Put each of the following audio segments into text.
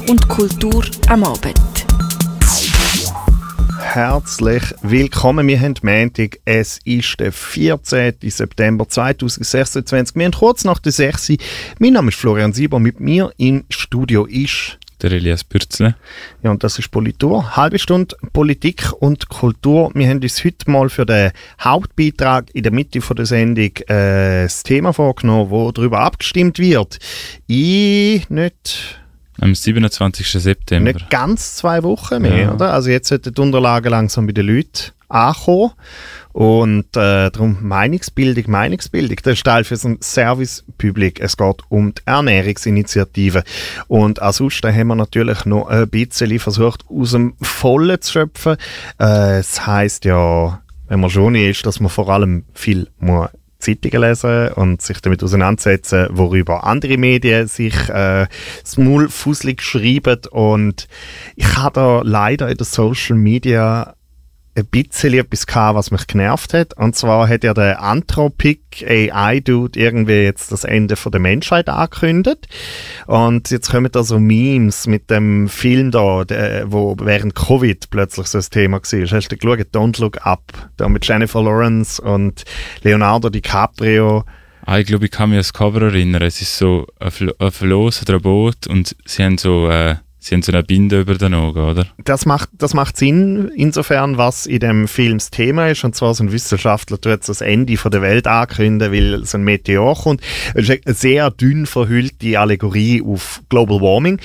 und Kultur am Abend. Herzlich willkommen, wir haben Montag, es ist der 14. September 2026. Wir haben kurz nach der 6 Uhr. Mein Name ist Florian Sieber, mit mir im Studio ist der Elias Bürzle. Ja, und das ist Politur. Halbe Stunde Politik und Kultur. Wir haben uns heute mal für den Hauptbeitrag in der Mitte der Sendung das Thema vorgenommen, wo darüber abgestimmt wird. Am 27. September. Nicht ganz 2 Wochen mehr, ja. Oder? Also jetzt sollten die Unterlagen langsam bei den Leuten ankommen. Und darum Meinungsbildung. Das ist Teil für so ein Service-Public. Es geht um die Ernährungsinitiative. Und ansonsten haben wir natürlich noch ein bisschen versucht, aus dem Vollen zu schöpfen. Es heisst ja, wenn man schon ist, dass man vor allem viel muss Zeitungen lesen und sich damit auseinandersetzen, worüber andere Medien sich das Maul fusselig schreiben. Und ich habe da leider in den Social Media ein bisschen etwas gehabt, was mich genervt hat. Und zwar hat ja der Anthropic AI-Dude irgendwie jetzt das Ende von der Menschheit angekündigt. Und jetzt kommen da so Memes mit dem Film da, wo während Covid plötzlich so ein Thema war. Hast du geschaut? Don't Look Up. Da mit Jennifer Lawrence und Leonardo DiCaprio. Ich glaube, ich kann mich an das Cover erinnern. Es ist so ein Floß oder ein Boot und sie haben so eine Binde über den Augen, oder? Das macht Sinn, insofern, was in dem Film das Thema ist. Und zwar so ein Wissenschaftler tut jetzt das Ende der Welt ankündigen, weil so ein Meteor kommt. Es ist eine sehr dünn verhüllte Allegorie auf Global Warming,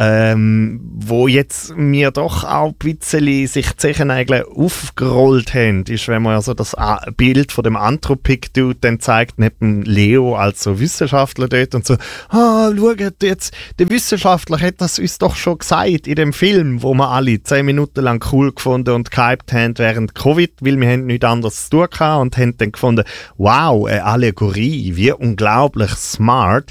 wo jetzt mir doch auch ein bisschen sich die Zechennägel aufgerollt haben, ist, wenn man also das Bild von dem Anthropic-Dude dann zeigt, neben Leo als so Wissenschaftler dort und so, schaut jetzt, der Wissenschaftler hat das uns doch schon gesagt in dem Film, wo wir alle 10 Minuten lang cool gefunden und gehypt haben während Covid, weil wir haben nichts anderes zu tun gehabt und haben dann gefunden, wow, eine Allegorie, wie unglaublich smart.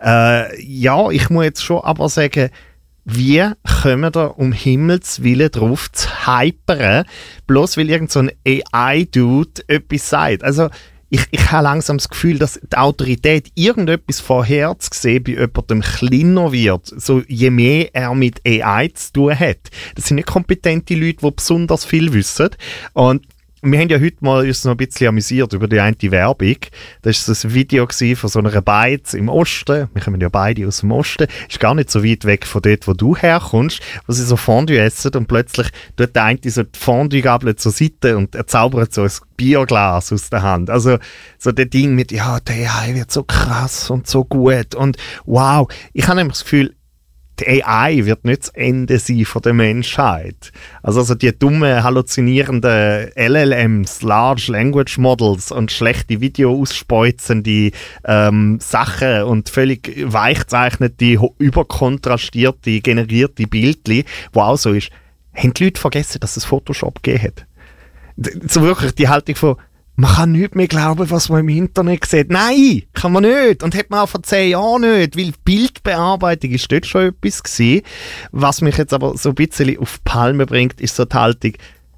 Ja, ich muss jetzt schon aber sagen, wie kommen da um Himmels Willen drauf zu hypern, bloß weil irgend so ein AI-Dude etwas sagt. Also ich habe langsam das Gefühl, dass die Autorität, irgendetwas vorherzusehen, bei jemandem kleiner wird, so je mehr er mit AI zu tun hat. Das sind nicht kompetente Leute, die besonders viel wissen. Und wir haben ja heute mal uns noch ein bisschen amüsiert über die eine Werbung. Das war so ein Video von so einer Beiz im Osten. Wir kommen ja beide aus dem Osten. Ist gar nicht so weit weg von dort, wo du herkommst, wo sie so Fondue essen und plötzlich tut der eine so die Fondue-Gabel zur Seite und er zaubert so ein Bierglas aus der Hand. Also so das Ding mit, ja, der AI wird so krass und so gut und wow. Ich habe nämlich das Gefühl, die AI wird nicht das Ende sein von der Menschheit. Also die dummen, halluzinierenden LLMs, Large Language Models und schlechte Video ausspeuzende Sachen und völlig weichzeichnete, überkontrastierte, generierte Bildchen, wo auch so ist, haben die Leute vergessen, dass es Photoshop gegeben hat. So wirklich die Haltung von, man kann nicht mehr glauben, was man im Internet sieht. Nein, kann man nicht. Und hat man auch vor 10 Jahren nicht, weil Bildbearbeitung ist dort schon etwas gewesen. Was mich jetzt aber so ein bisschen auf die Palme bringt, ist so die Haltung,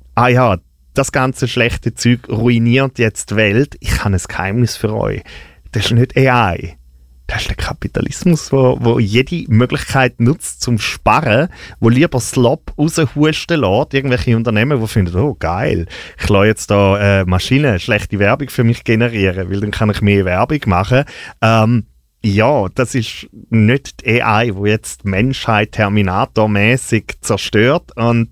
das ganze schlechte Zeug ruiniert jetzt die Welt. Ich habe ein Geheimnis für euch. Das ist nicht AI. Das ist der Kapitalismus, wo jede Möglichkeit nutzt zum Sparen, wo lieber Slop raushusten lässt, irgendwelche Unternehmen, die finden, oh geil, ich lasse jetzt da Maschinen schlechte Werbung für mich generieren, weil dann kann ich mehr Werbung machen. Ja, das ist nicht die AI, die jetzt die Menschheit Terminator-mäßig zerstört und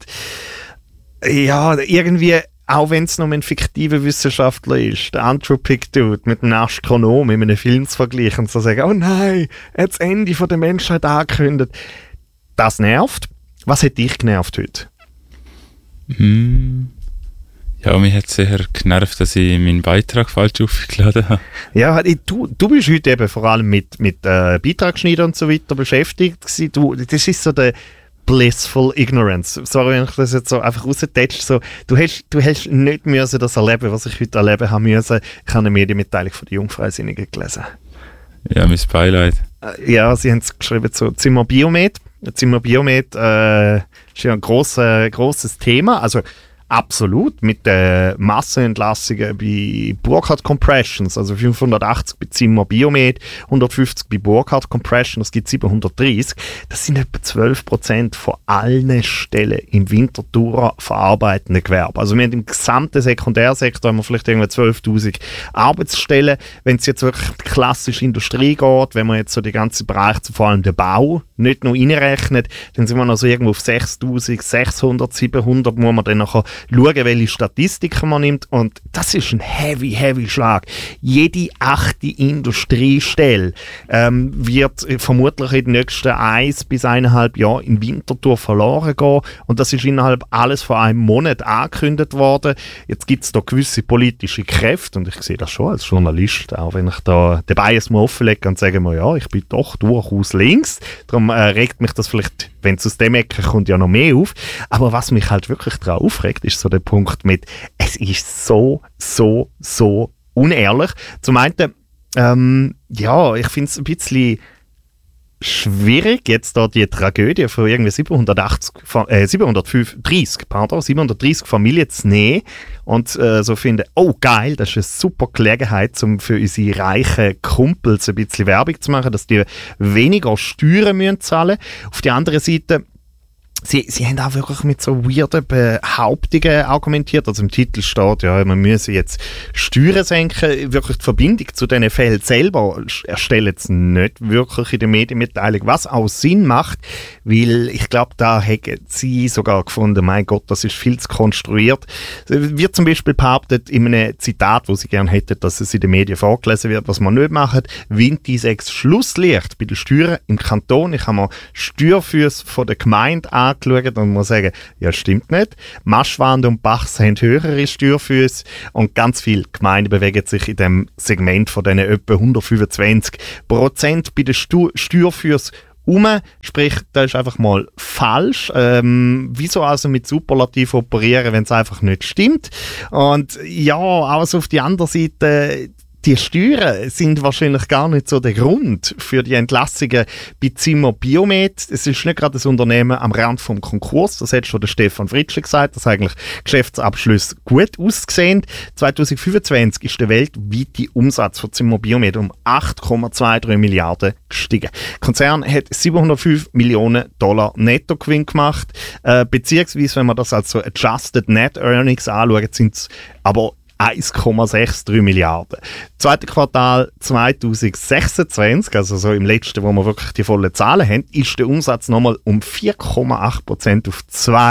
ja, irgendwie, auch wenn es noch ein fiktiver Wissenschaftler ist, der Anthropic-Dude mit einem Astronom in einem Film zu vergleichen und zu sagen, oh nein, er hat das Ende von der Menschheit angekündigt. Das nervt. Was hat dich genervt heute? Ja, mich hat es sehr genervt, dass ich meinen Beitrag falsch aufgeladen habe. Ja, du bist heute eben vor allem mit Beitragsschneiden und so weiter beschäftigt gewesen. Das ist so der blissful ignorance. Sorry, wenn ich das jetzt so einfach raustätsche. So, du hast nicht müssen das erleben, was ich heute erleben habe müssen. Ich habe eine Medienmitteilung von den Jungfreisinnigen gelesen. Ja, mein Beileid. Ja, sie haben es geschrieben zu Zimmer Biomed. Zimmer Biomed ist ja ein grosses Thema. Also Absolut, mit den Massenentlassungen bei Burkhardt Compressions, also 580 bei Zimmer Biomed, 150 bei Burkhardt Compression, das gibt 730. Das sind etwa 12% von allen Stellen im Winterthurer verarbeitenden Gewerbe. Also wir haben im gesamten Sekundärsektor haben wir vielleicht irgendwie 12'000 Arbeitsstellen. Wenn es jetzt wirklich die klassische Industrie geht, wenn man jetzt so den ganzen Bereich, vor allem den Bau, nicht noch reinrechnet, dann sind wir noch so irgendwo auf 6'600, 700, muss man dann nachher schauen, welche Statistiken man nimmt. Und das ist ein heavy Schlag. Jede 8. Industriestelle wird vermutlich in den nächsten 1 bis 1,5 Jahren in Winterthur verloren gehen. Und das ist innerhalb alles von einem Monat angekündigt worden. Jetzt gibt es da gewisse politische Kräfte und ich sehe das schon als Journalist, auch wenn ich da den Bias mal offenlege und sage mal, ja, ich bin doch durchaus links. Darum regt mich das vielleicht, wenn es aus dem Ecke kommt, ja noch mehr auf. Aber was mich halt wirklich daran aufregt, ist so der Punkt mit, es ist so unehrlich. Zum einen, ja, ich finde es ein bisschen schwierig, jetzt da die Tragödie von irgendwie 730 Familien zu nehmen und so finden, oh geil, das ist eine super Gelegenheit, um für unsere reichen Kumpels ein bisschen Werbung zu machen, dass die weniger Steuern müssen zahlen. Auf der anderen Seite, Sie haben auch wirklich mit so weirden Behauptungen argumentiert. Also im Titel steht, ja, man müsse jetzt Steuern senken. Wirklich die Verbindung zu diesen Fällen selber erstellen sie nicht wirklich in der Medienmitteilung, was auch Sinn macht, weil ich glaube, da hätten sie sogar gefunden, mein Gott, das ist viel zu konstruiert. Wird zum Beispiel behauptet in einem Zitat, wo sie gerne hätten, dass es in den Medien vorgelesen wird, was man nicht machen. Winti 6 Schlusslicht bei den Steuern im Kanton. Ich habe mir Steuerfüsse von der Gemeinde angeschaut und muss sagen, ja, stimmt nicht. Maschwand und Bachs haben höhere Steuerfüsse und ganz viele Gemeinden bewegen sich in dem Segment von diesen etwa 125% bei den Steuerfüssen sprich, das ist einfach mal falsch. Wieso also mit Superlativ operieren, wenn es einfach nicht stimmt? Und ja, also auf die andere Seite, die Steuern sind wahrscheinlich gar nicht so der Grund für die Entlassungen bei Zimmer Biomed. Es ist nicht gerade ein Unternehmen am Rand vom Konkurs. Das hat schon der Stefan Fritzsche gesagt, dass eigentlich Geschäftsabschlüsse gut aussehen. 2025 ist der weltweite Umsatz von Zimmer Biomed um 8,23 Milliarden gestiegen. Der Konzern hat $705 Millionen Nettogewinn gemacht. Beziehungsweise, wenn man das als so Adjusted Net Earnings anschaut, sind es aber 1,63 Milliarden. Zweite Quartal 2026, also so im letzten, wo wir wirklich die vollen Zahlen haben, ist der Umsatz nochmal um 4,8% auf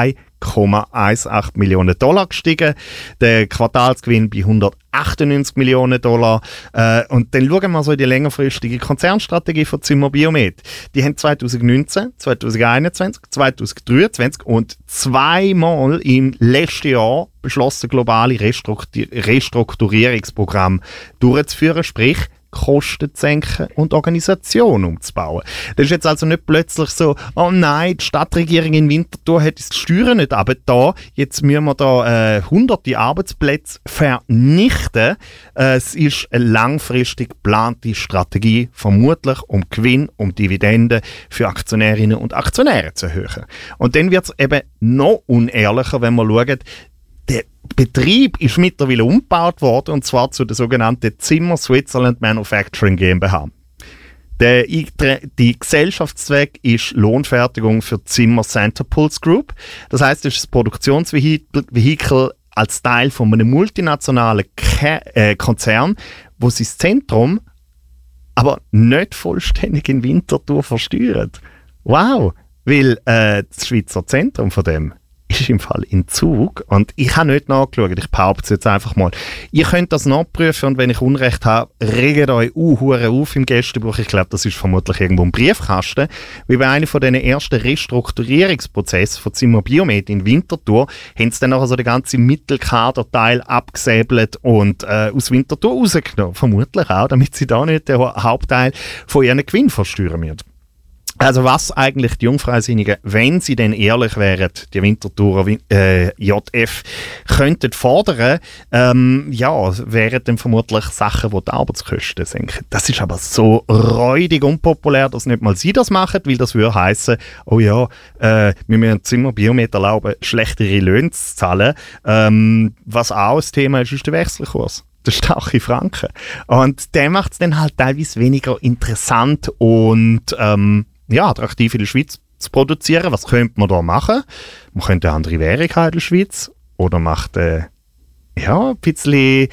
2,18 Millionen Dollar gestiegen. Der Quartalsgewinn bei $198 Millionen. Und dann schauen wir so in die längerfristige Konzernstrategie von Zimmer Biomed. Die haben 2019, 2021, 2023 und zweimal im letzten Jahr beschlossen, globale Restrukturierungsprogramm durchzuführen, sprich Kosten zu senken und Organisation umzubauen. Das ist jetzt also nicht plötzlich so, oh nein, die Stadtregierung in Winterthur hat die Steuern nicht runtergetan, jetzt müssen wir da hunderte Arbeitsplätze vernichten. Es ist eine langfristig geplante Strategie, vermutlich um Gewinn, um Dividenden für Aktionärinnen und Aktionäre zu erhöhen. Und dann wird es eben noch unehrlicher, wenn man schaut, der Betrieb ist mittlerweile umgebaut worden, und zwar zu der sogenannten Zimmer Switzerland Manufacturing GmbH. Die Gesellschaftszweck ist Lohnfertigung für Zimmer Centerpulse Group. Das heisst, es ist ein Produktionsvehikel als Teil von einem multinationalen Konzern, wo sein Zentrum aber nicht vollständig in Winterthur versteuert. Wow! Weil das Schweizer Zentrum von dem ist im Fall in Zug, und ich habe nicht nachgeschaut, ich behaupte es jetzt einfach mal. Ihr könnt das nachprüfen, und wenn ich Unrecht habe, regt euch auf im Gästebuch. Ich glaube, das ist vermutlich irgendwo im Briefkasten. Wie bei einem von diesen ersten Restrukturierungsprozessen von Zimmer Biomed in Winterthur haben sie dann nachher so den ganzen Mittelkaderteil abgesäbelt und aus Winterthur rausgenommen. Vermutlich auch, damit sie da nicht den Hauptteil von ihren Gewinn versteuern müssen. Also was eigentlich die Jungfreisinnigen, wenn sie denn ehrlich wären, die Winterthurer JF, könnten fordern, wären dann vermutlich Sachen, die Arbeitskosten senken. Das ist aber so räudig unpopulär, dass nicht mal sie das machen, weil das würde heissen, wir müssen immer Biometer erlauben, schlechtere Löhne zu zahlen. Was auch ein Thema ist der Wechselkurs. Der starke Franken. Und der macht es dann halt teilweise weniger interessant und attraktiv in der Schweiz zu produzieren. Was könnte man da machen? Man könnte eine andere Währung haben in der Schweiz oder macht ein bisschen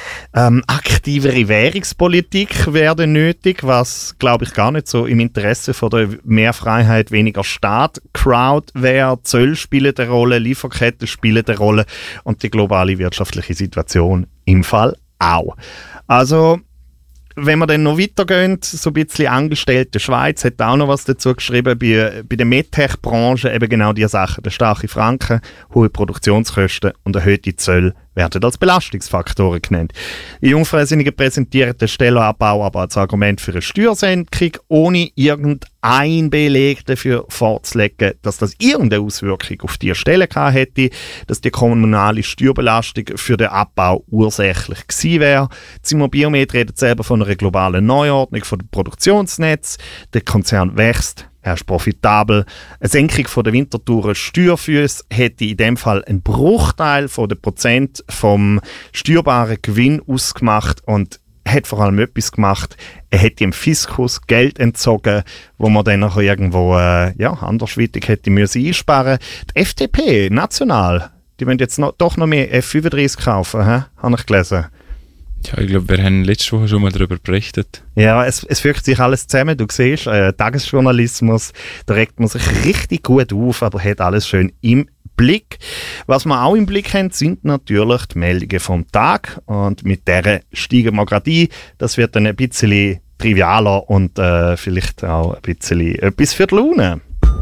aktivere Währungspolitik wäre nötig, was, glaube ich, gar nicht so im Interesse von der mehr Freiheit, weniger Staat, Crowd wäre. Zölle spielen eine Rolle, Lieferketten spielen eine Rolle und die globale wirtschaftliche Situation im Fall auch. Also, wenn wir dann noch weitergehen, so ein bisschen Angestellte Schweiz hat auch noch was dazu geschrieben, bei der MedTech-Branche eben genau diese Sachen. Der starke Franken, hohe Produktionskosten und erhöhte Zölle werden als Belastungsfaktoren genannt. Die Jungfreisinnigen präsentieren den Stellenabbau aber als Argument für eine Steuersenkung, ohne irgendein Beleg dafür vorzulegen, dass das irgendeine Auswirkung auf die Stelle gehabt hätte, dass die kommunale Steuerbelastung für den Abbau ursächlich gewesen wäre. Zimmer Biomet redet selber von einer globalen Neuordnung von dem Produktionsnetz. Der Konzern wächst. Er ist profitabel. Eine Senkung von der Winterthurer Steuerfüsse hätte in dem Fall einen Bruchteil von den Prozent vom steuerbaren Gewinn ausgemacht und hat vor allem etwas gemacht. Er hätte dem Fiskus Geld entzogen, wo man dann noch irgendwo andersweitig hätte müssen einsparen. Die FDP, national, die wollen jetzt doch noch mehr F35 kaufen, habe ich gelesen. Ja, ich glaube, wir haben letzte Woche schon mal darüber berichtet. Ja, es fügt sich alles zusammen. Du siehst, Tagesjournalismus, da regt man sich richtig gut auf, aber hat alles schön im Blick. Was wir auch im Blick haben, sind natürlich die Meldungen vom Tag. Und mit der steigen wir gerade ein. Das wird dann ein bisschen trivialer und vielleicht auch ein bisschen etwas für die Laune.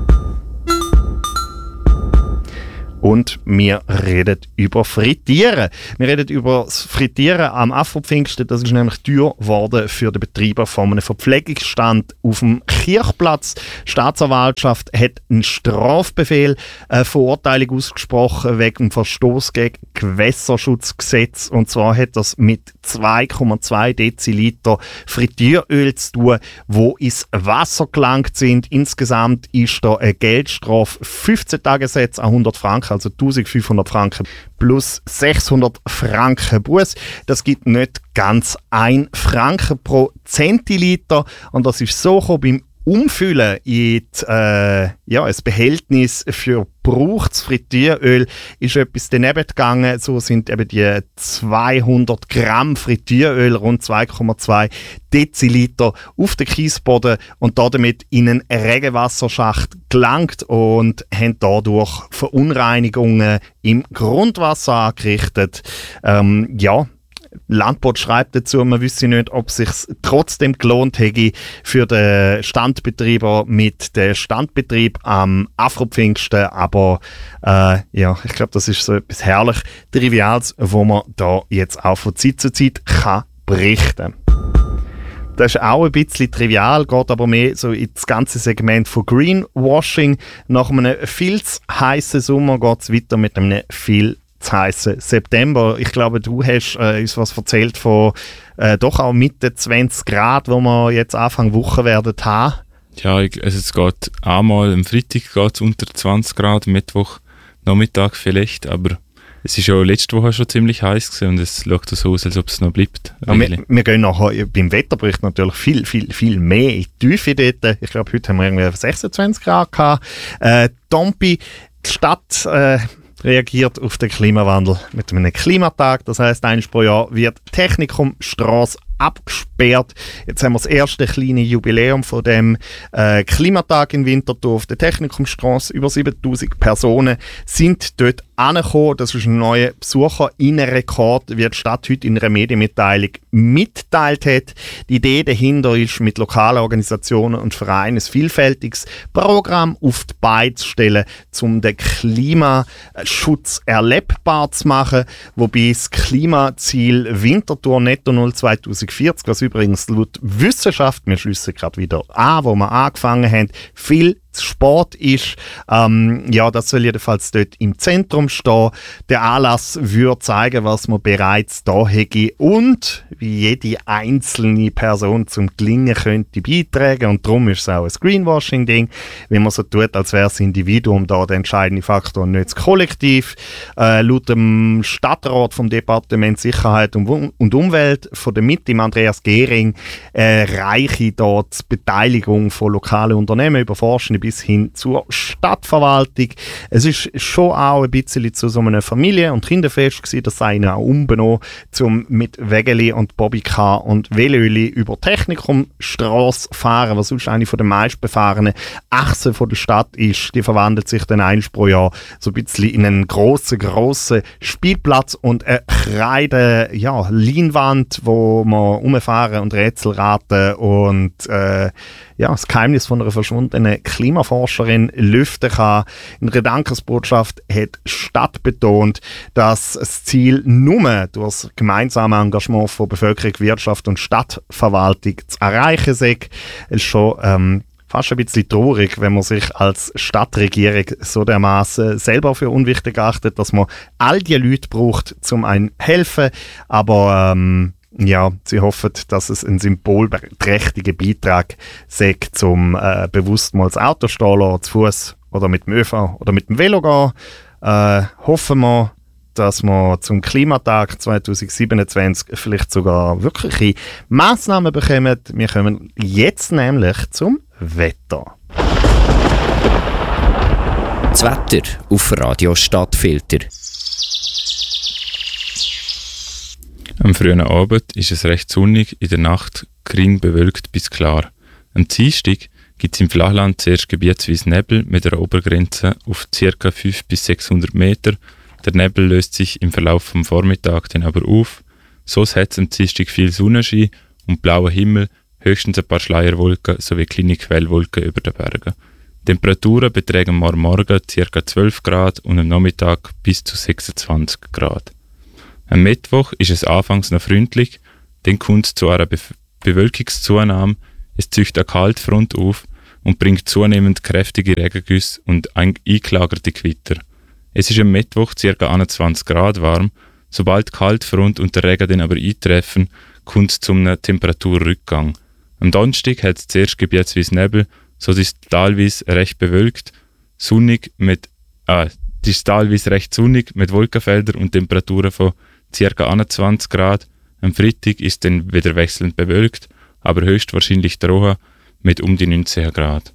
Und wir reden über Frittieren. Wir reden über das Frittieren am Afro-Pfingsten. Das ist nämlich teuer geworden für den Betreiber von einem Verpflegungsstand auf dem Kirchplatz. Die Staatsanwaltschaft hat einen Strafbefehl, Verurteilung ausgesprochen wegen dem Verstoß gegen Gewässerschutzgesetz. Und zwar hat das mit 2,2 Deziliter Frittieröl zu tun, wo ins Wasser gelangt sind. Insgesamt ist da eine Geldstrafe 15 Tagessätze an 100 Franken. Also 1500 Franken plus 600 Franken Buß. Das gibt nicht ganz 1 Franken pro Zentiliter. Und das ist so gekommen, beim Umfüllen in ein Behältnis für gebrauchtes Frittieröl ist etwas daneben gegangen. So sind eben die 200 Gramm Frittieröl, rund 2,2 Deziliter, auf den Kiesboden und damit in einen Regenwasserschacht gelangt und haben dadurch Verunreinigungen im Grundwasser angerichtet. Landbot schreibt dazu, man wüsste nicht, ob es sich trotzdem gelohnt hätte für den Standbetreiber mit dem Standbetrieb am Afro-Pfingsten. Aber ich glaube, das ist so etwas herrlich Triviales, wo man da jetzt auch von Zeit zu Zeit kann berichten. Das ist auch ein bisschen trivial, geht aber mehr so ins ganze Segment von Greenwashing. Nach einem viel zu heißen Sommer geht es weiter mit einem viel zu heißen September. Ich glaube, du hast uns was erzählt von doch auch Mitte 20 Grad, wo wir jetzt Anfang Woche werden haben. Ja, es geht einmal am Freitag geht's unter 20 Grad, Mittwoch Nachmittag vielleicht, aber es ist ja letzte Woche schon ziemlich heiß gewesen und es schaut so aus, als ob es noch bleibt. Ja, wir gehen nachher beim Wetterbericht natürlich viel mehr in die Tiefe dort. Ich glaube, heute haben wir irgendwie 26 Grad gehabt. Tompi, die Stadt reagiert auf den Klimawandel mit einem Klimatag. Das heisst, einmal pro Jahr wird Technikumstrasse abgesperrt. Jetzt haben wir das erste kleine Jubiläum von dem Klimatag in Winterthur auf der Technikumstrasse. Über 7000 Personen sind dort angekommen. Das ist ein neuer Besucherinnenrekord, wie die Stadt heute in einer Medienmitteilung mitgeteilt hat. Die Idee dahinter ist, mit lokalen Organisationen und Vereinen ein vielfältiges Programm auf die Beine zu stellen, um den Klimaschutz erlebbar zu machen, wobei das Klimaziel Winterthur Netto Null 2040, was übrigens laut Wissenschaft, wir schliessen gerade wieder an, wo wir angefangen haben, viel Sport ist. Das soll jedenfalls dort im Zentrum stehen. Der Anlass würde zeigen, was man bereits da hätte und wie jede einzelne Person zum Gelingen könnte beitragen. Und darum ist es auch ein Greenwashing-Ding, wenn man so tut, als wäre das Individuum da der entscheidende Faktor und nicht das Kollektiv. Laut dem Stadtrat vom Departement Sicherheit und Umwelt von der Mitte, Andreas Gehring, reiche dort die Beteiligung von lokalen Unternehmen über Forschende bis hin zur Stadtverwaltung. Es ist schon auch ein bisschen zu so einem Familien- und Kinderfest gewesen, das sei ihnen auch unbenommen, um mit Wägeli und Bobbycar und Velöli über Technikumstrasse fahren, was sonst eine von den meistbefahrenen Achsen von der Stadt ist. Die verwandelt sich dann einmal pro Jahr so ein bisschen in einen grossen Spielplatz und eine Kreide, Leinwand, wo man umfahren und Rätsel raten und das Geheimnis von einer verschwundenen Klimaforscherin lüften kann. In der Dankesbotschaft hat die Stadt betont, dass das Ziel nur durch das gemeinsame Engagement von Bevölkerung, Wirtschaft und Stadtverwaltung zu erreichen sei. Es ist schon fast ein bisschen traurig, wenn man sich als Stadtregierung so dermaßen selber für unwichtig achtet, dass man all die Leute braucht, um einem helfen. Aber sie hoffen, dass es ein symbolträchtiger Beitrag sei, zum bewusst mal das Auto stehen lassen, zu Fuß oder mit dem ÖV oder mit dem Velo gehen. Hoffen wir, dass wir zum Klimatag 2027 vielleicht sogar wirkliche Massnahmen bekommen. Wir kommen jetzt nämlich zum Wetter. Das Wetter auf Radio Stadtfilter. Am frühen Abend ist es recht sonnig, in der Nacht gering bewölkt bis klar. Am Dienstag gibt es im Flachland zuerst gebietsweise Nebel mit einer Obergrenze auf ca. 500 bis 600 Meter. Der Nebel löst sich im Verlauf vom Vormittag dann aber auf. So hat es am Dienstag viel Sonnenschein und blauer Himmel, höchstens ein paar Schleierwolken sowie kleine Quellwolken über den Bergen. Temperaturen betragen morgen ca. 12 Grad und am Nachmittag bis zu 26 Grad. Am Mittwoch ist es anfangs noch freundlich, dann kommt es zu einer Bewölkungszunahme, es zieht eine Kaltfront auf und bringt zunehmend kräftige Regengüsse und eingelagerte Gewitter. Es ist am Mittwoch ca. 21 Grad warm, sobald die Kaltfront und der Regen dann aber eintreffen, kommt es zu einem Temperaturrückgang. Am Donnerstag hat es zuerst gebietsweise Nebel, so ist es teilweise recht bewölkt, teilweise recht sonnig mit Wolkenfeldern und Temperaturen von ca. 21 Grad. Am Freitag ist dann wieder wechselnd bewölkt, aber höchstwahrscheinlich trocken mit um die 19 Grad.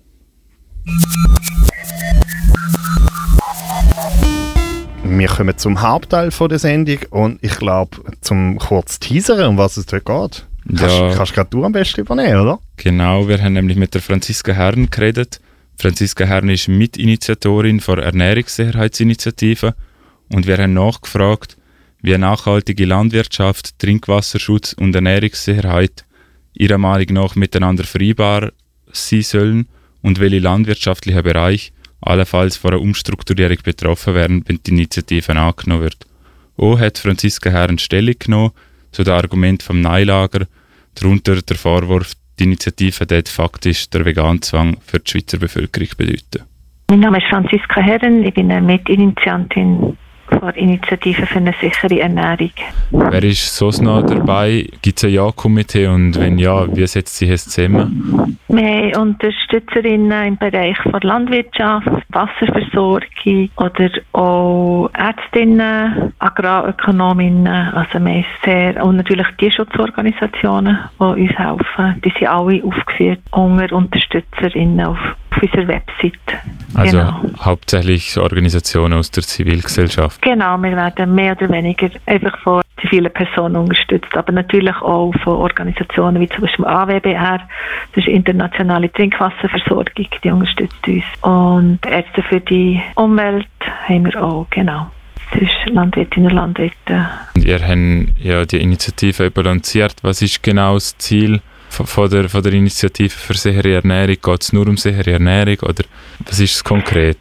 Wir kommen zum Hauptteil der Sendung und ich glaube, zum kurz teasern, um was es heute geht. Kannst gerade du am besten übernehmen, oder? Genau, wir haben nämlich mit der Franziska Herrn geredet. Franziska Herrn ist Mitinitiatorin der Ernährungssicherheitsinitiative und wir haben nachgefragt, wie nachhaltige Landwirtschaft, Trinkwasserschutz und Ernährungssicherheit ihrer Meinung nach miteinander vereinbar sein sollen und welche landwirtschaftlichen Bereiche allenfalls von einer Umstrukturierung betroffen werden, wenn die Initiative angenommen wird. Auch hat Franziska Herrn Stellung genommen zu dem Argument vom Nein-Lager, darunter der Vorwurf, die Initiative dort faktisch der Veganzwang für die Schweizer Bevölkerung bedeuten. Mein Name ist Franziska Herren, ich bin eine Mitinitiantin der Initiative für eine sichere Ernährung. Wer ist sonst noch dabei? Gibt es ein Ja-Komitee und wenn ja, wie setzt sich es zusammen? Wir haben Unterstützerinnen im Bereich der Landwirtschaft, Wasserversorgung oder auch Ärztinnen, Agrarökonominnen, also wir sehr, und natürlich Tierschutzorganisationen, die uns helfen. Die sind alle aufgeführt unter Unterstützerinnen auf unserer Website. Also genau. Hauptsächlich Organisationen aus der Zivilgesellschaft? Genau, wir werden mehr oder weniger einfach von zivilen Personen unterstützt, aber natürlich auch von Organisationen wie zum Beispiel AWBR, das ist Internationale Trinkwasserversorgung, die unterstützt uns. Und Ärzte für die Umwelt, haben wir auch, genau. Das ist Landwirtinnen und Landwirte. Und ihr habt ja die Initiative eben lanciert. Was ist genau das Ziel von der Initiative für sichere Ernährung? Geht es nur um sichere Ernährung oder was ist es konkret?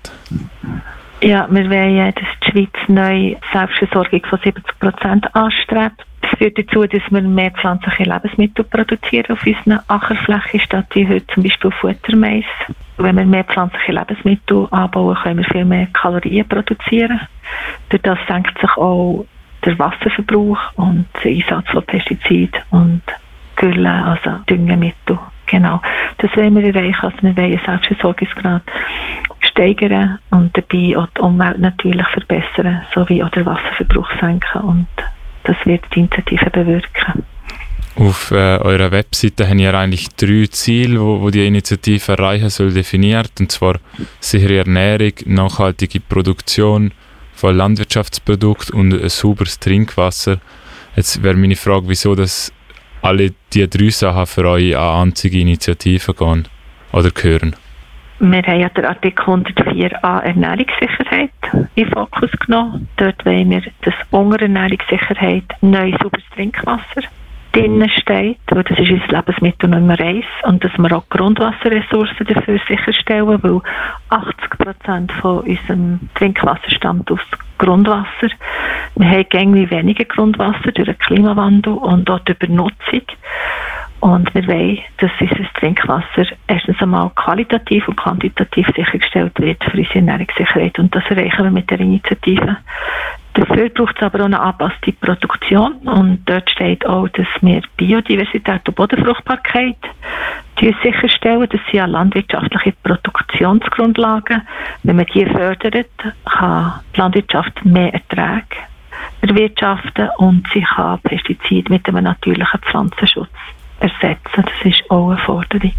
Ja, wir wollen ja, dass die Schweiz neu Selbstversorgung von 70% anstrebt. Das führt dazu, dass wir mehr pflanzliche Lebensmittel produzieren auf unseren Ackerflächen, statt wie heute zum Beispiel Futtermais. Wenn wir mehr pflanzliche Lebensmittel anbauen, können wir viel mehr Kalorien produzieren. Durch das senkt sich auch der Wasserverbrauch und der Einsatz von Pestiziden und Gülle, also Düngemittel. Genau, das wollen wir erreichen. Also wir wollen den Selbstversorgungsgrad steigern und dabei auch die Umwelt natürlich verbessern, sowie auch den Wasserverbrauch senken. Und das wird die Initiative bewirken. Auf eurer Webseite haben ihr eigentlich 3 Ziele, wo die Initiative erreichen soll, definiert. Und zwar sichere Ernährung, nachhaltige Produktion von Landwirtschaftsprodukten und ein sauberes Trinkwasser. Jetzt wäre meine Frage, wieso das alle diese 3 Sachen für euch an einzige Initiativen gehen oder gehören? Wir haben ja den Artikel 104a Ernährungssicherheit in den Fokus genommen. Dort wollen wir, dass unter Ernährungssicherheit neu sauberes Trinkwasser drinnen steht, weil das ist unser Lebensmittel Nummer 1 und dass wir auch Grundwasserressourcen dafür sicherstellen, weil 80% von unserem Trinkwasser stammt aus Grundwasser. Wir haben irgendwie weniger Grundwasser durch den Klimawandel und auch die Übernutzung. Und wir wollen, dass unser Trinkwasser erstens einmal qualitativ und quantitativ sichergestellt wird für unsere Ernährungssicherheit. Und das erreichen wir mit der Initiative. Dafür braucht es aber auch eine angepasste Produktion. Und dort steht auch, dass wir Biodiversität und Bodenfruchtbarkeit sicherstellen. Das sind ja landwirtschaftliche Produktionsgrundlagen. Wenn man die fördert, kann die Landwirtschaft mehr Erträge erwirtschaften und sie kann Pestizide mit einem natürlichen Pflanzenschutz ersetzen. Das ist auch eine Forderung.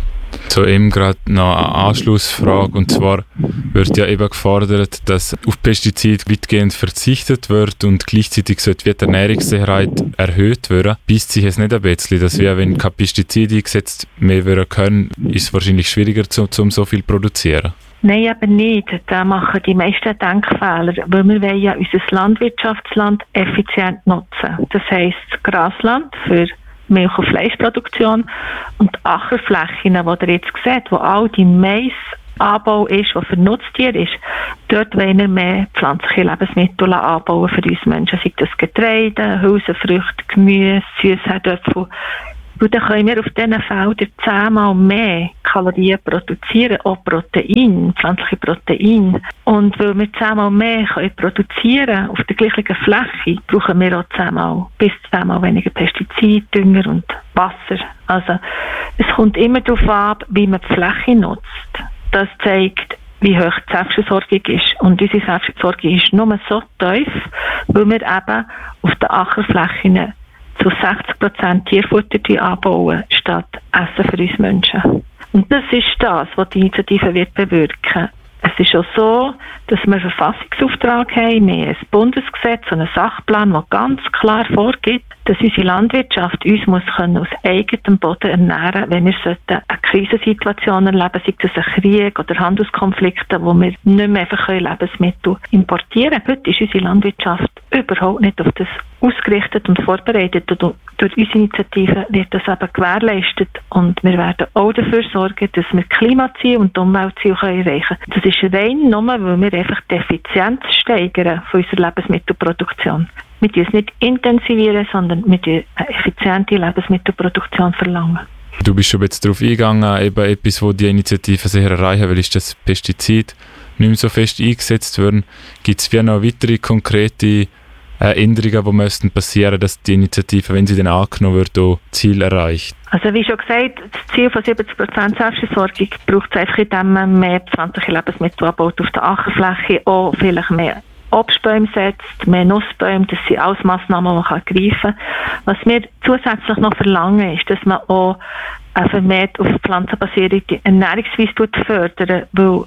So eben gerade noch eine Anschlussfrage, und zwar wird ja eben gefordert, dass auf Pestizide weitgehend verzichtet wird und gleichzeitig sollte die Ernährungssicherheit erhöht werden. Beißt sich es nicht ein bisschen, dass wir, wenn keine Pestizide eingesetzt mehr werden können, ist es wahrscheinlich schwieriger, um so viel zu produzieren? Nein, eben nicht. Da machen die meisten Denkfehler, weil wir wollen ja unser Landwirtschaftsland effizient nutzen. Das heisst, Grasland für Milch- und Fleischproduktion und Ackerflächen, die ihr jetzt seht, wo all die Maisanbau ist, der für Nutztiere ist, dort wollen wir mehr pflanzliche Lebensmittel anbauen für uns Menschen, sei das Getreide, Hülsenfrüchte, Gemüse, Süßherdöpfel. Und dann können wir auf diesen Feldern 10-mal mehr Kalorien produzieren, auch Protein, pflanzliche Protein. Und weil wir 10-mal mehr produzieren können auf der gleichen Fläche, brauchen wir auch bis 10-mal weniger Pestizide, Dünger und Wasser. Also es kommt immer darauf ab, wie man die Fläche nutzt. Das zeigt, wie hoch die Selbstversorgung ist. Und unsere Selbstversorgung ist nur so tief, weil wir eben auf den Ackerflächen zu 60% Tierfutter anbauen, statt Essen für uns Menschen. Und das ist das, was die Initiative wird bewirken. Es ist auch so, dass wir einen Verfassungsauftrag haben, wir haben ein Bundesgesetz und einen Sachplan, der ganz klar vorgibt, dass unsere Landwirtschaft uns muss können aus eigenem Boden ernähren, wenn wir eine Krisensituation erleben, sei das ein Krieg oder Handelskonflikte, wo wir nicht mehr einfach Lebensmittel importieren können. Heute ist unsere Landwirtschaft überhaupt nicht auf das ausgerichtet und vorbereitet. Und durch unsere Initiative wird das eben gewährleistet. Und wir werden auch dafür sorgen, dass wir Klimaziele und Umweltziele erreichen können. Das ist rein nur, weil wir einfach die Effizienz steigern von unserer Lebensmittelproduktion. Wir dürfen es nicht intensivieren, sondern wir dürfen eine effiziente Lebensmittelproduktion verlangen. Du bist schon jetzt darauf eingegangen, eben etwas, wo die Initiative sicher erreichen will, ist, dass Pestizide nicht mehr so fest eingesetzt werden. Gibt es noch weitere konkrete Änderungen, die müssten passieren, dass die Initiative, wenn sie dann angenommen wird, auch Ziel erreicht? Also wie schon gesagt, das Ziel von 70% Selbstversorgung braucht es einfach, indem man mehr pflanzliche Lebensmittel anbaut auf der Ackerfläche, auch vielleicht mehr Obstbäume setzt, mehr Nussbäume, das sind alles Massnahmen, die man greifen kann. Was wir zusätzlich noch verlangen, ist, dass man auch vermehrt auf pflanzenbasierte Ernährungsweise fördern, weil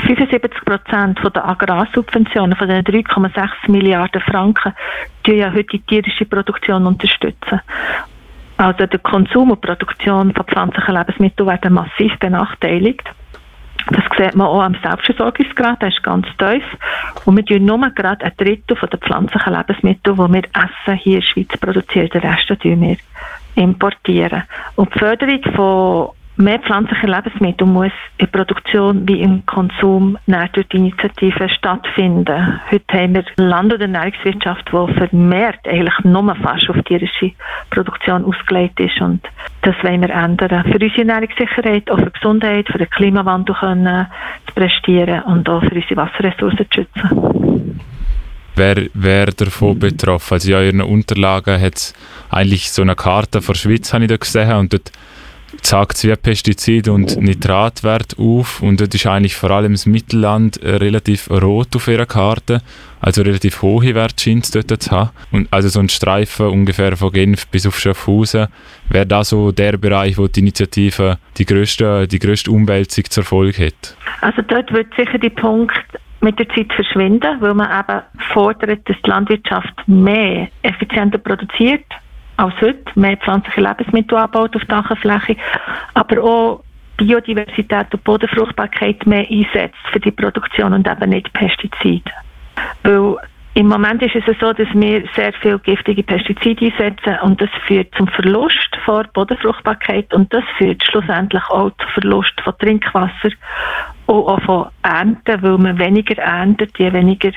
75% der Agrarsubventionen, von den 3,6 Milliarden Franken, die ja heute die tierische Produktion unterstützen. Also der Konsum und Produktion von pflanzlichen Lebensmitteln werden massiv benachteiligt. Das sieht man auch am Selbstversorgungsgrad, der ist ganz tief. Und wir tun nur gerade ein Drittel von den pflanzlichen Lebensmitteln, die wir essen, hier in der Schweiz produzieren. Den Rest tun wir importieren. Und die Förderung von mehr pflanzliche Lebensmittel muss in der Produktion wie im Konsum durch die Initiative stattfinden. Heute haben wir Land- und Ernährungswirtschaft, die vermehrt eigentlich nur fast auf tierische Produktion ausgelegt ist. Und das wollen wir ändern. Für unsere Ernährungssicherheit, auch für die Gesundheit, für den Klimawandel zu prestieren und auch für unsere Wasserressourcen zu schützen. Wer davon betroffen? Also in euren Unterlagen hat es eigentlich so eine Karte von der Schweiz, habe ich da gesehen, und dort zeigt es wie Pestizid- und Nitratwert auf, und dort ist eigentlich vor allem das Mittelland relativ rot auf ihrer Karte, also relativ hohe Werte scheint es dort zu haben. Und also so ein Streifen ungefähr von Genf bis auf Schaffhausen wäre da so der Bereich, wo die Initiative die grösste Umwälzung zur Folge hat. Also dort wird sicher der Punkt mit der Zeit verschwinden, weil man eben fordert, dass die Landwirtschaft mehr effizienter produziert als heute, mehr pflanzliche Lebensmittel anbaut auf der Fläche, aber auch Biodiversität und Bodenfruchtbarkeit mehr einsetzt für die Produktion und eben nicht Pestizide. Weil im Moment ist es so, dass wir sehr viel giftige Pestizide einsetzen und das führt zum Verlust von Bodenfruchtbarkeit und das führt schlussendlich auch zum Verlust von Trinkwasser und auch von Ernten, weil man weniger erntet, je weniger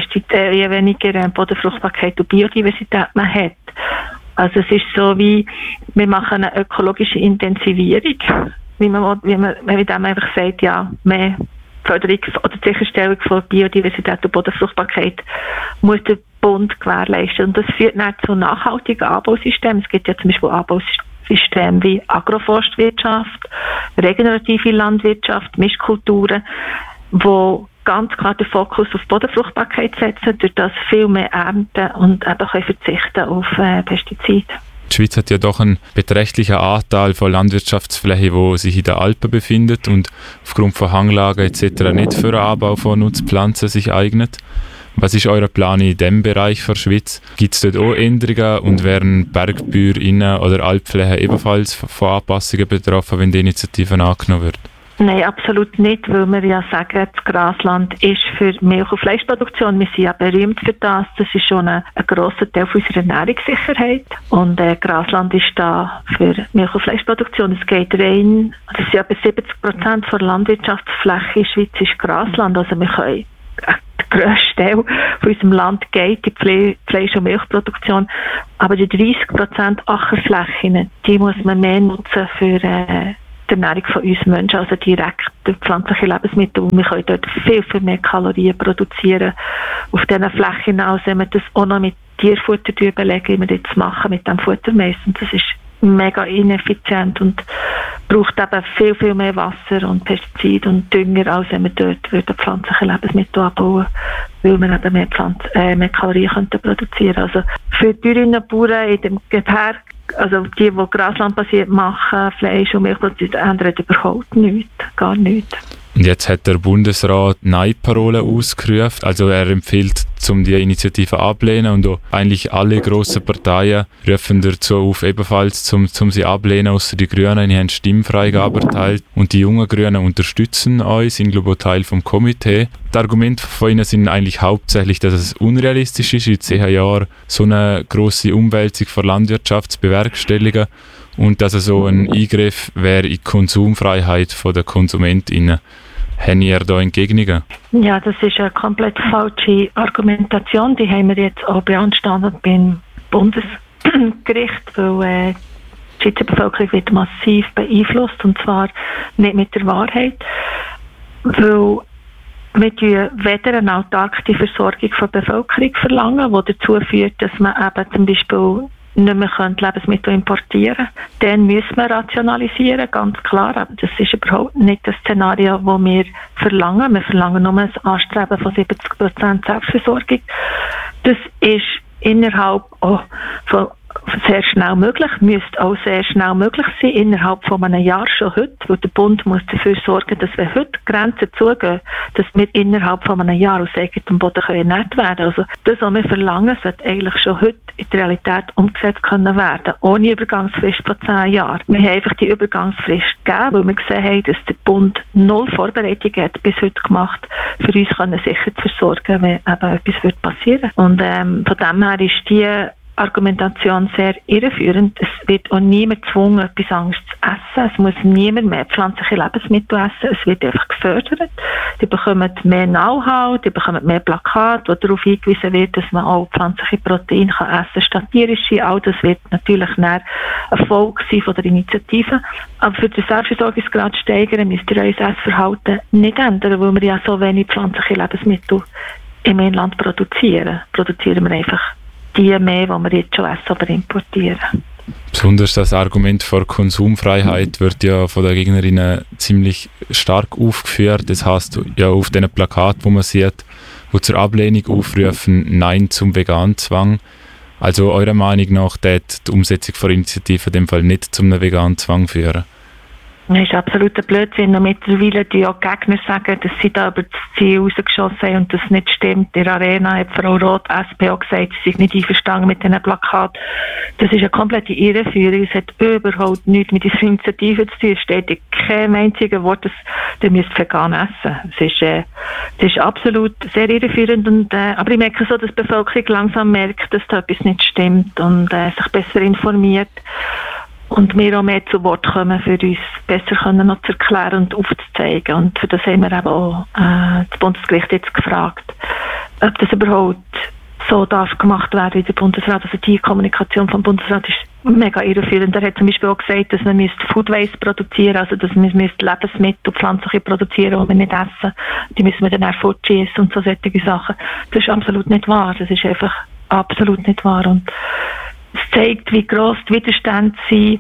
Bodenfruchtbarkeit und Biodiversität man hat. Also es ist so wie, wir machen eine ökologische Intensivierung, wie man einfach sagt, ja, mehr Förderung oder Sicherstellung von Biodiversität und Bodenfruchtbarkeit muss der Bund gewährleisten. Und das führt dann zu nachhaltigen Anbausystemen. Es gibt ja zum Beispiel Anbausysteme wie Agroforstwirtschaft, regenerative Landwirtschaft, Mischkulturen, wo ganz klar den Fokus auf Bodenfruchtbarkeit setzen, durch das viel mehr ernten und eben können verzichten auf Pestizide. Die Schweiz hat ja doch einen beträchtlichen Anteil von Landwirtschaftsfläche, die sich in den Alpen befindet und aufgrund von Hanglagen etc. nicht für den Anbau von Nutzpflanzen sich eignet. Was ist euer Plan in diesem Bereich für die Schweiz? Gibt es dort auch Änderungen und wären Bergbäuerinnen oder Alpflächen ebenfalls von Anpassungen betroffen, wenn die Initiative angenommen wird? Nein, absolut nicht, weil wir ja sagen, das Grasland ist für Milch- und Fleischproduktion. Wir sind ja berühmt für das. Das ist schon ein grosser Teil unserer Ernährungssicherheit. Und Grasland ist da für Milch- und Fleischproduktion. Es geht rein, das sind etwa 70% der Landwirtschaftsfläche in der Schweiz ist Grasland. Also wir können, der grösste Teil von unserem Land geht in die Fleisch- und Milchproduktion. Aber die 30% Ackerflächen, die muss man mehr nutzen für die Ernährung von uns Menschen, also direkt pflanzliche Lebensmittel. Und wir können dort viel mehr Kalorien produzieren auf diesen Flächen, als wenn wir das auch noch mit Tierfutter belegen, wie wir das machen mit dem Futtermais. Und das ist mega ineffizient und braucht eben viel mehr Wasser und Pestizide und Dünger, als wenn wir dort pflanzliche Lebensmittel anbauen, weil wir eben mehr Kalorien könnten produzieren. Also für die Bäuerinnen und Bauern in dem Gewerbe, also die graslandbasiert machen, Fleisch und Milch produzieren, ändern überhaupt nichts, gar nichts. Und jetzt hat der Bundesrat Nein-Parole ausgerufen. Also er empfiehlt, um die Initiative ablehnen, und auch eigentlich alle grossen Parteien rufen dazu auf, ebenfalls zum sie ablehnen, außer die Grünen. Die haben Stimmfreigabe erteilt und die jungen Grünen unterstützen uns, sind glaube ich Teil vom Komitee. Die Argumente von ihnen sind eigentlich hauptsächlich, dass es unrealistisch ist, in 10 Jahren so eine grosse Umwälzung von Landwirtschaft zu bewerkstelligen und dass es so ein Eingriff wäre in die Konsumfreiheit der KonsumentInnen. Haben ihr da entgegnet? Ja, das ist eine komplett falsche Argumentation. Die haben wir jetzt auch beanstandet beim Bundesgericht, weil die Schweizer Bevölkerung wird massiv beeinflusst, und zwar nicht mit der Wahrheit, weil wir weder eine autarke Versorgung von der Bevölkerung verlangen, die dazu führt, dass man eben zum Beispiel nicht mehr Lebensmittel importieren können. Dann müssen wir rationalisieren, ganz klar. Aber das ist überhaupt nicht das Szenario, das wir verlangen. Wir verlangen nur ein Anstreben von 70% Selbstversorgung. Das ist innerhalb auch von sehr schnell möglich, müsste auch sehr schnell möglich sein, innerhalb von einem Jahr schon heute, weil der Bund muss dafür sorgen, dass wenn heute Grenzen zugehen, dass wir innerhalb von einem Jahr aus eigenem Boden ernährt werden können. Also das, was wir verlangen, sollte eigentlich schon heute in der Realität umgesetzt können werden, ohne Übergangsfrist von 10 Jahren. Wir haben einfach die Übergangsfrist gegeben, weil wir gesehen haben, dass der Bund 0 Vorbereitungen hat bis heute gemacht, für uns können sicher zu versorgen, wenn eben etwas passieren wird. Und von dem her ist die Argumentation sehr irreführend. Es wird auch niemand gezwungen, etwas anderes zu essen. Es muss niemand mehr pflanzliche Lebensmittel essen. Es wird einfach gefördert. Die bekommen mehr Know-how, die bekommen mehr Plakate, wo darauf hingewiesen wird, dass man auch pflanzliche Proteine essen kann statt tierische. All das wird natürlich ein Erfolg sein von der Initiative. Aber für den Selbstversorgungsgrad zu steigern, müsst ihr euer Essverhalten nicht ändern, weil wir ja so wenig pflanzliche Lebensmittel im Inland produzieren. Produzieren wir einfach die mehr, die wir jetzt schon essen, aber importieren. Besonders das Argument vor Konsumfreiheit wird ja von den Gegnerinnen ziemlich stark aufgeführt. Das heisst ja auf diesen Plakaten, wo man sieht, die zur Ablehnung aufrufen, Nein zum Veganzwang. Also eurer Meinung nach wird die Umsetzung der Initiative in dem Fall nicht zum Veganzwang führen? Das ist absoluter Blödsinn. Und mittlerweile die auch Gegner sagen, dass sie da über das Ziel rausgeschossen haben und das nicht stimmt. In der Arena hat Frau Roth, SP, auch gesagt, sie sind nicht einverstanden mit diesen Plakaten. Das ist eine komplette Irreführung. Es hat überhaupt nichts mit dieser Initiative zu tun. Es steht in keinem einzigen Wort, dass ihr müsst vegan essen. Das ist absolut sehr irreführend. Und, aber ich merke so, dass die Bevölkerung langsam merkt, dass da etwas nicht stimmt und sich besser informiert. Und wir auch mehr zu Wort kommen, für uns besser können noch zu erklären und aufzuzeigen. Und für das haben wir eben auch das Bundesgericht jetzt gefragt, ob das überhaupt so darf gemacht werden in der Bundesrat. Also die Kommunikation vom Bundesrat ist mega irreführend. Er hat zum Beispiel auch gesagt, dass man Food Waste produzieren, also dass man Lebensmittel, pflanzliche produzieren, die wir nicht essen. Die müssen wir dann auch fortschießen und so solche Sachen. Das ist absolut nicht wahr. Das ist einfach absolut nicht wahr. Und es zeigt, wie gross die Widerstände sind,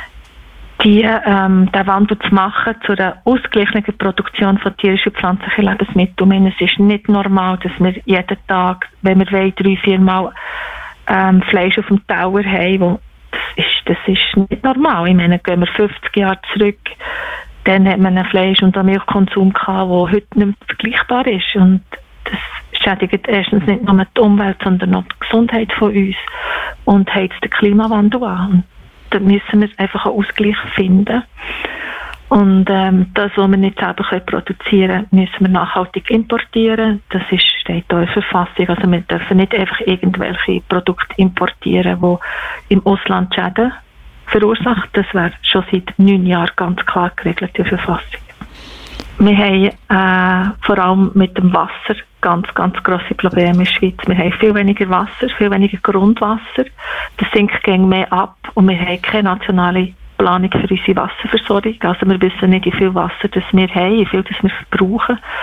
den Wandel zu machen zu einer ausgeglichenen Produktion von tierischen und pflanzlichen Lebensmitteln. Ich meine, es ist nicht normal, dass wir jeden Tag, wenn wir wollen, 3-4 Mal Fleisch auf dem Teller haben. Das ist nicht normal. Ich meine, gehen wir 50 Jahre zurück, dann hat man einen Fleisch- und einen Milchkonsum gehabt, der heute nicht mehr vergleichbar ist. Und das schädigt erstens nicht nur die Umwelt, sondern auch die Gesundheit von uns und heizt den Klimawandel an. Und da müssen wir einfach einen Ausgleich finden. Und das, was wir nicht selber produzieren können, müssen wir nachhaltig importieren. Das steht auch in der Verfassung. Also wir dürfen nicht einfach irgendwelche Produkte importieren, die im Ausland Schäden verursachen. Das wäre schon seit 9 Jahren ganz klar geregelt in der Verfassung. Wir haben vor allem mit dem Wasser ganz grosse Probleme in der Schweiz. Wir haben viel weniger Wasser, viel weniger Grundwasser. Das sinkt mehr ab und wir haben keine nationale Planung für unsere Wasserversorgung. Also wir wissen nicht, wie viel Wasser das wir haben, wie viel das wir verbrauchen.